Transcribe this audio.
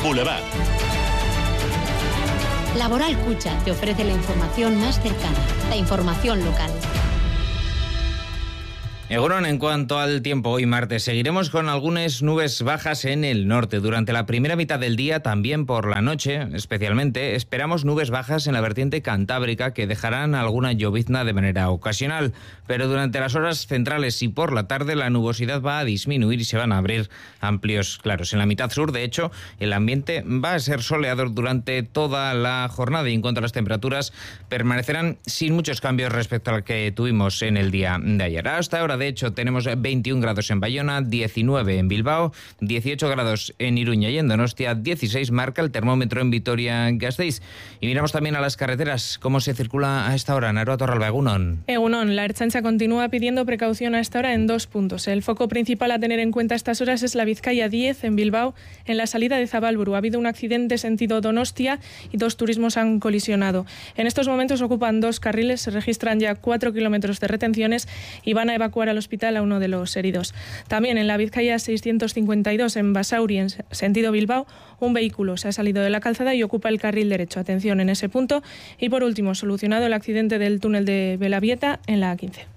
Boulevard. Laboral Cucha te ofrece la información más cercana, la información local. Egunon, en cuanto al tiempo, hoy martes seguiremos con algunas nubes bajas en el norte. Durante la primera mitad del día, también por la noche, especialmente, esperamos nubes bajas en la vertiente cantábrica que dejarán alguna llovizna de manera ocasional. Pero durante las horas centrales y por la tarde la nubosidad va a disminuir y se van a abrir amplios claros. En la mitad sur, de hecho, el ambiente va a ser soleado durante toda la jornada y en cuanto a las temperaturas permanecerán sin muchos cambios respecto al que tuvimos en el día de ayer. Hasta ahora, de hecho, tenemos 21 grados en Bayona, 19 en Bilbao, 18 grados en Iruña y en Donostia, 16 marca el termómetro en Vitoria-Gasteiz. Y miramos también a las carreteras, cómo se circula a esta hora. Naroa Torralba, egunon. Egunon, la Ertzaintza continúa pidiendo precaución a esta hora en 2 puntos. El foco principal a tener en cuenta a estas horas es la Vizcaya 10 en Bilbao. En la salida de Zabalburu ha habido un accidente sentido Donostia y 2 turismos han colisionado. En estos momentos ocupan 2 carriles, se registran ya 4 kilómetros de retenciones y van a evacuar al hospital a uno de los heridos. También en la Vizcaya 652 en Basauri, en sentido Bilbao, un vehículo se ha salido de la calzada y ocupa el carril derecho. Atención en ese punto. Y por último, solucionado el accidente del túnel de Belavieta en la A15.